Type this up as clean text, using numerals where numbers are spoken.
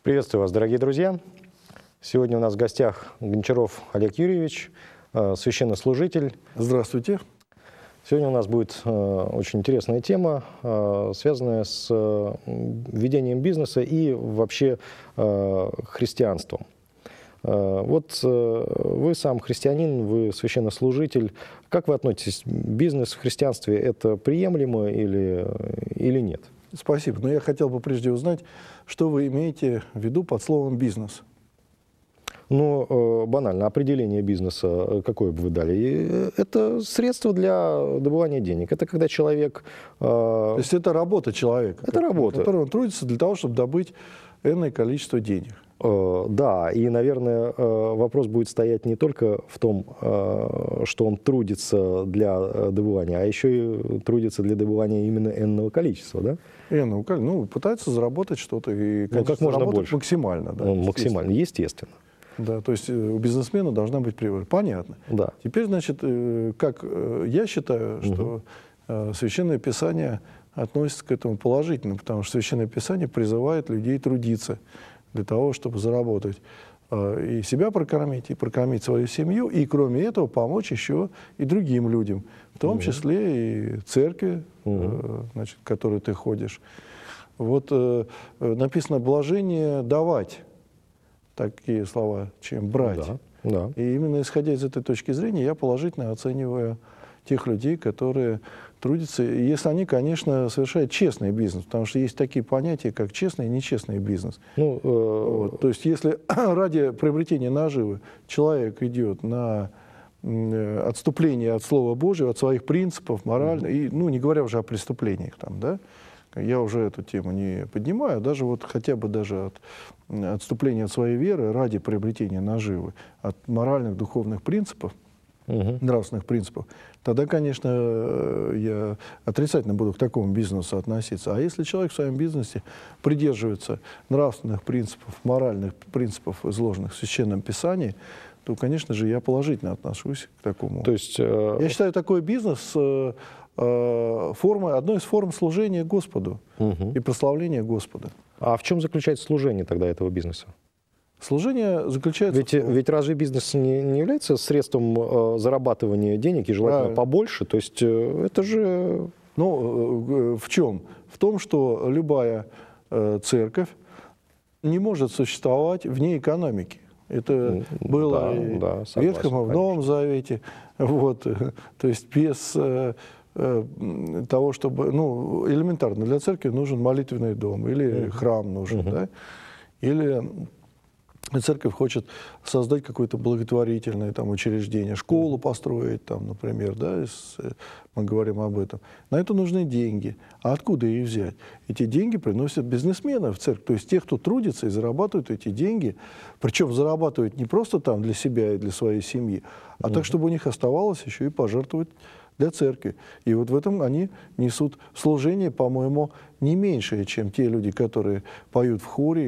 Приветствую вас, дорогие друзья! Сегодня у нас в гостях Гончаров Олег Юрьевич, священнослужитель. Здравствуйте. Сегодня у нас будет очень интересная тема, связанная с ведением бизнеса и вообще христианством. Вот вы сам христианин, вы священнослужитель. Как вы относитесь? Бизнес в христианстве – это приемлемо или нет? Спасибо. Но я хотел бы прежде узнать, что вы имеете в виду под словом «бизнес». Ну, банально, определение бизнеса, какое бы вы дали? Это средство для добывания денег. Это когда человек... То есть это работа человека, Это работа. который он трудится для того, чтобы добыть энное количество денег. Да, и, наверное, вопрос будет стоять не только в том, что он трудится для добывания, а еще и трудится для добывания именно энного количества, да? Ну, пытается заработать что-то и, конечно, как можно заработать больше. Максимально. Да, Максимально, естественно. Да, то есть у бизнесмена должна быть прибыль. Понятно. Да. Теперь, значит, как я считаю, что Священное Писание относится к этому положительно, потому что Священное Писание призывает людей трудиться для того, чтобы заработать и себя прокормить, и прокормить свою семью, и, кроме этого, помочь еще и другим людям, в том числе и церкви, значит, в которой ты ходишь. Вот написано «блажение давать», такие слова, чем брать. Да, да. И именно исходя из этой точки зрения, я положительно оцениваю тех людей, которые трудятся, если они, конечно, совершают честный бизнес, потому что есть такие понятия, как честный и нечестный бизнес. То есть если ради приобретения наживы человек идет на отступление от Слова Божьего, от своих принципов, морально, и, ну, не говоря уже о преступлениях, там, да, я уже эту тему не поднимаю, даже вот хотя бы даже от отступления от своей веры ради приобретения наживы, от моральных, духовных принципов, нравственных принципов, тогда, конечно, я отрицательно буду к такому бизнесу относиться. А если человек в своем бизнесе придерживается нравственных принципов, моральных принципов, изложенных в Священном Писании, то, конечно же, я положительно отношусь к такому. То есть, я считаю такой бизнес одной из форм служения Господу и прославления Господа. А в чем заключается служение тогда этого бизнеса? Служение заключается... Ведь разве бизнес не является средством зарабатывания денег, и желательно побольше? То есть это же... Ну, в чем? В том, что любая церковь не может существовать вне экономики. Это было и в Ветхом и в Новом Завете. Вот. То есть без того, чтобы... Ну, элементарно, для церкви нужен молитвенный дом, или храм нужен, да? Или... Церковь хочет создать какое-то благотворительное там учреждение, школу построить, там, например, да, мы говорим об этом. На это нужны деньги. А откуда их взять? Эти деньги приносят бизнесмены в церковь, то есть те, кто трудится и зарабатывают эти деньги, причем зарабатывают не просто там для себя и для своей семьи, а так, чтобы у них оставалось еще и пожертвовать для церкви. И вот в этом они несут служение, по-моему, не меньшее, чем те люди, которые поют в хоре,